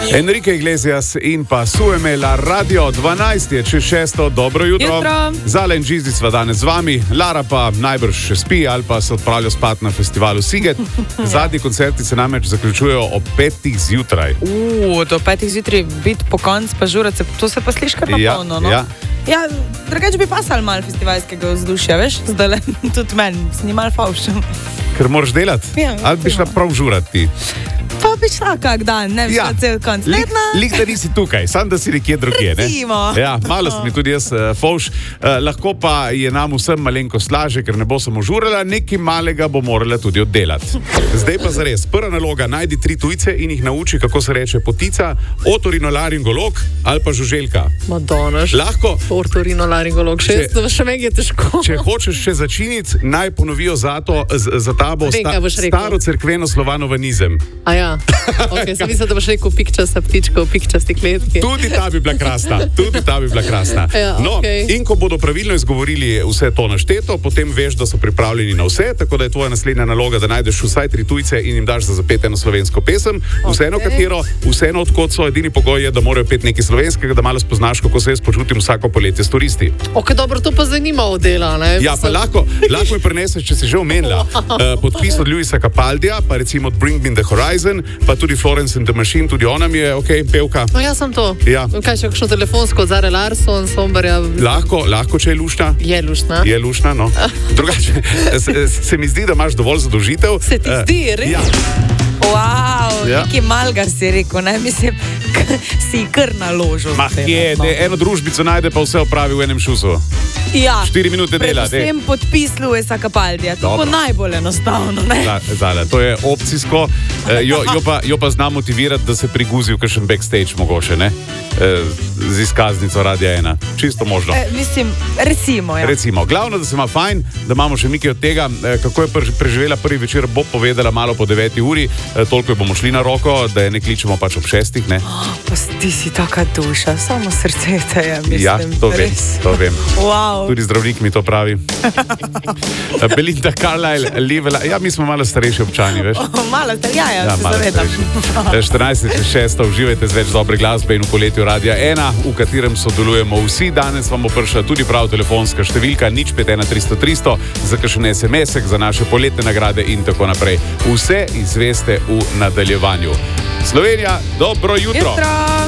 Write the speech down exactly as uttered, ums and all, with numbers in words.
Enrique Iglesias in pa Sueme La Radio dvanajst je čez šesto, dobro jutro. Jutro. Zala in Džizi sva danes z vami, Lara pa najbrž še spi ali pa se odpravlja spat na festivalu Siget. Zadnji koncerti se namreč zaključujejo ob petih zjutraj. Uuu, do petih zjutraj biti po konc, pa žurati se, to se pa sliši kar Ja, napolno, no? ja. Ja, drugače bi pasal malo festivalskega vzdušja, veš, zdaj le, tudi meni, s njim malo favšem. Ker moraš delati? Ja, Ali bi šla prav žurati? Pa bi šla kak dan, ne bi šla cel konc tedna. Lik, da nisi tukaj, sam da si nekje drugje, ne? Recimo. Ja, malo sem tudi jaz uh, fovš. Uh, lahko pa je nam vsem malenko slaže, ker ne bo samo žurala, nekaj malega bo morala tudi oddelati. Zdaj pa zares, prva naloga, najdi tri tujce in jih nauči, kako se reče potica, otorinolaringolog ali pa žuželka. Madonaš. Lahko. Otorinolaringolog, še, Če- še meni je težko. Če hočeš še začiniti, naj ponovijo za, to, z, za tabo Vem, kaj boš rekel. staro cerkveno slovanovanizem. A ja, okay, sem mislila, da boš rekel pikčasta ptička v pikčasti kletki. Tudi ta bi bila krasna, tudi ta bi bila krasna. Ja, no, okej. in ko bodo pravilno izgovorili vse to našteto, potem veš, da so pripravljeni na vse, tako da je tvoja naslednja naloga, da najdeš vsaj tri tujce in jim daš za zapet eno slovensko pesem, vseeno Okej. katero, vseeno odkot so, edini pogoj je, da morajo peti nekaj slovenskega, da malo spoznaš, kako se jaz počutim vsako poletje s turisti. Ok, dobro, to pa zanima od dela, ne? Ja, pa Sem- lahko, lahko mi preneseš, če si že omenila, uh, podpis od Luisa Capaldija, pa recimo od Bring Me the Horizon, pa tudi Florence and the Machine, tudi ona mi je, ok, pevka. No, jaz sem to. Ja. Kaj še kakšno telefonsko od Zare Larson, Sombarja? Lahko, lahko, če je lušna. Je luštna. Je lušna, no. Drugače, se, se mi zdi, da imaš dovolj zadolžitev. Se ti Eh, zdi, res? Ja. Wow, Ja. nekaj malgar si rekel, ne, mislim, k- si kar naložil. Mah, zdaj, je, no. de, eno družbico najde, pa vse opravi v enem šusu. Ja, Štiri minute dela, dej. predvsem podpis Luisa Capaldija, to bo Dobro. najbolj enostavno, ne? Za- Zale, to je opcijsko, eh, jo, jo, pa, jo pa zna motivirati, da se priguzi v kakšen backstage mogoče, ne? Eh, z izkaznico Radia ena. Čisto možno. E, mislim, recimo, ja. Recimo, glavno, da se ima fajn, da imamo še nekaj od tega, eh, kako je pr- preživela prvi večer, bo povedala malo po deveti uri, eh, toliko jo bomo šli na roko, da je ne kličemo pač ob šestih, ne? Pa ti si taka duša, samo srce te je, mislim. Ja, to vem, res. to vem. Wow. Tudi zdravnik mi to pravi. Eh, Belinda Carlisle, Livela, ja, mi smo malo starejši občani, veš. Oh, malo te, ja, ja, Ja, se malo zavedam. starejši. štirinajst šest uživajte z več dobre glasbe in v poletju Radia ena, v katerem sodelujemo vsi. Danes vam bo prišla tudi prav telefonska številka nič pet ena tristo tristo za kakšen es em esek, za naše poletne nagrade in tako naprej. Vse izveste v nadaljevanju. Slovenija, dobro jutro! Jutro.